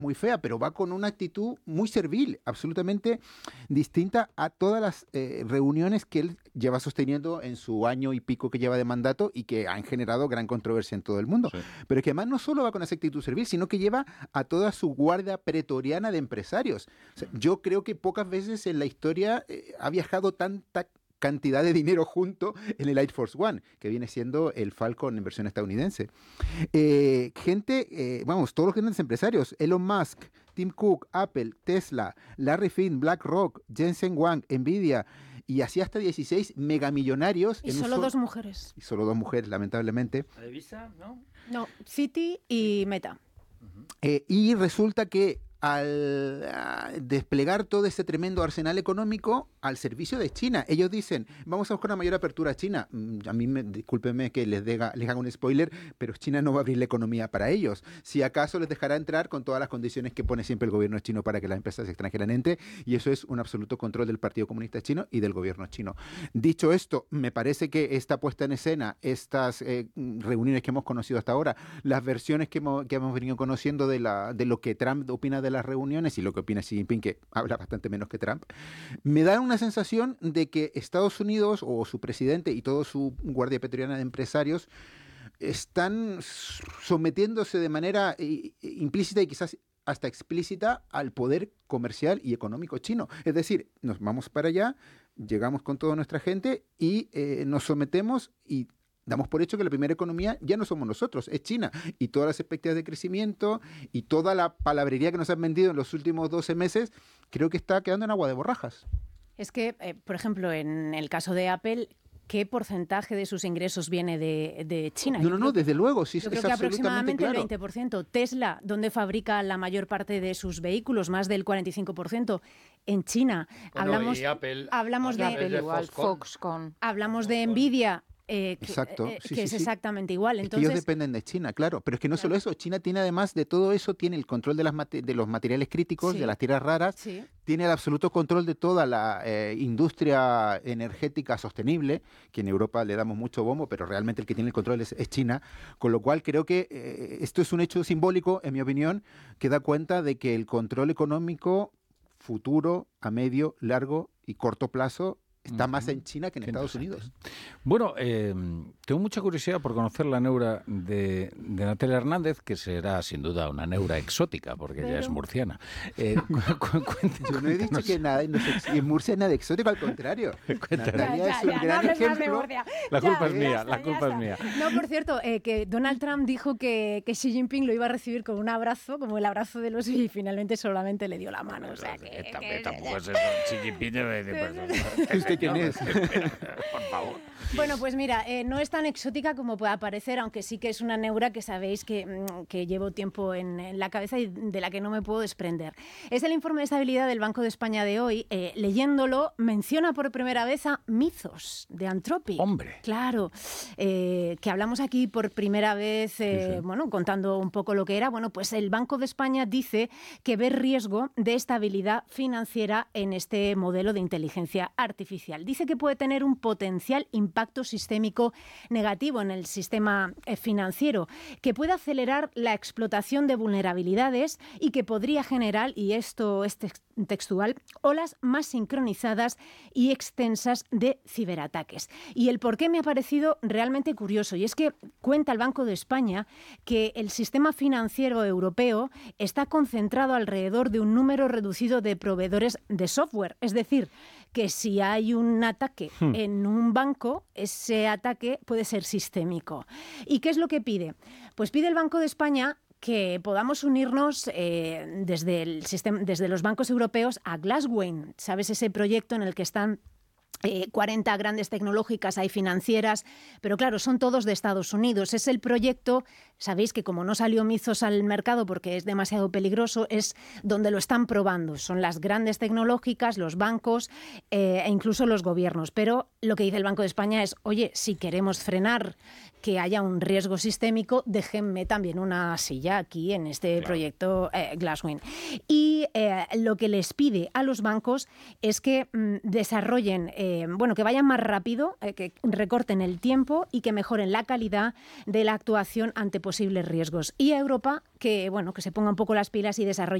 muy fea, pero va con una actitud muy servil, absolutamente distinta a todas las reuniones que él lleva sosteniendo en su año y pico que lleva de mandato y que han generado gran controversia en todo el mundo. Sí. Pero es que además no solo va con esa actitud servil, sino que lleva a toda su guardia pretoriana de empresarios. O sea, yo creo que pocas veces en la historia ha viajado tanta cantidad de dinero junto en el Air Force One, que viene siendo el Falcon en versión estadounidense. Todos los grandes empresarios, Elon Musk, Tim Cook, Apple, Tesla, Larry Fink, BlackRock, Jensen Huang, Nvidia, y así hasta 16 megamillonarios. Y solo 2 mujeres. Y solo 2 mujeres, lamentablemente. ¿La de Visa, no? No, Citi y Meta. Y resulta que al desplegar todo ese tremendo arsenal económico al servicio de China, ellos dicen, vamos a buscar una mayor apertura a China. A mí, discúlpenme que les haga un spoiler, pero China no va a abrir la economía para ellos. Si acaso les dejará entrar con todas las condiciones que pone siempre el gobierno chino para que las empresas extranjeras entren, y eso es un absoluto control del Partido Comunista Chino y del gobierno chino. Dicho esto, me parece que esta puesta en escena, estas reuniones que hemos conocido hasta ahora, las versiones que hemos venido conociendo de lo que Trump opina de las reuniones y lo que opina Xi Jinping, que habla bastante menos que Trump, me da una sensación de que Estados Unidos o su presidente y todo su guardia pretoriana de empresarios están sometiéndose de manera implícita y quizás hasta explícita al poder comercial y económico chino. Es decir, nos vamos para allá, llegamos con toda nuestra gente y nos sometemos y damos por hecho que la primera economía ya no somos nosotros, es China. Y todas las expectativas de crecimiento y toda la palabrería que nos han vendido en los últimos 12 meses, creo que está quedando en agua de borrajas. Es que, por ejemplo, en el caso de Apple, ¿qué porcentaje de sus ingresos viene de China? No, desde luego, sí, yo creo es que absolutamente aproximadamente claro. El 20%. Tesla, donde fabrica la mayor parte de sus vehículos, más del 45%. En China. Bueno, y Apple, hablamos de Apple igual, Foxconn. Hablamos de Nvidia. Exacto, que es exactamente igual. Entonces, ellos dependen de China, claro. Pero es que no solo eso, China tiene además de todo eso, tiene el control de los materiales críticos, de las tierras raras, tiene el absoluto control de toda la industria energética sostenible, que en Europa le damos mucho bombo, pero realmente el que tiene el control es China. Con lo cual creo que esto es un hecho simbólico, en mi opinión, que da cuenta de que el control económico futuro, a medio, largo y corto plazo está más en China que en Estados Unidos. Bueno, tengo mucha curiosidad por conocer la neura de Natalia Hernández, que será sin duda una neura exótica, porque ella es murciana. Yo no he dicho que nada, en Murcia nada exótico, al contrario. Natalia es un gran ejemplo. La culpa es mía, la culpa es mía. No, por cierto, que Donald Trump dijo que Xi Jinping lo iba a recibir con un abrazo, como el abrazo de los, y finalmente solamente le dio la mano. O sea, tampoco es eso. Xi Jinping ¿Usted quién es? Por favor. Bueno, pues mira, no es tan exótica como pueda parecer, aunque sí que es una neura que sabéis que llevo tiempo en la cabeza y de la que no me puedo desprender. Es el informe de estabilidad del Banco de España de hoy. Leyéndolo, menciona por primera vez a Mizos, de Anthropic. ¡Hombre! Claro, que hablamos aquí por primera vez, bueno, contando un poco lo que era. Bueno, pues el Banco de España dice que ve riesgo de estabilidad financiera en este modelo de inteligencia artificial. Dice que puede tener un potencial impacto sistémico negativo en el sistema financiero, que puede acelerar la explotación de vulnerabilidades y que podría generar, y esto es textual, olas más sincronizadas y extensas de ciberataques. Y el por qué me ha parecido realmente curioso, y es que cuenta el Banco de España que el sistema financiero europeo está concentrado alrededor de un número reducido de proveedores de software, es decir, que si hay un ataque en un banco, ese ataque puede ser sistémico. ¿Y qué es lo que pide? Pues pide el Banco de España que podamos unirnos desde los bancos europeos a Glasswing, ¿sabes? Ese proyecto en el que están 40 grandes tecnológicas, hay financieras, pero claro, son todos de Estados Unidos. Es el proyecto, sabéis que como no salió Mizos al mercado porque es demasiado peligroso, es donde lo están probando. Son las grandes tecnológicas, los bancos e incluso los gobiernos. Pero lo que dice el Banco de España es, oye, si queremos frenar que haya un riesgo sistémico, déjenme también una silla aquí en este proyecto Glasswing. Y lo que les pide a los bancos es que desarrollen, que vayan más rápido, que recorten el tiempo y que mejoren la calidad de la actuación ante posibles riesgos. Y a Europa que se ponga un poco las pilas y desarrolle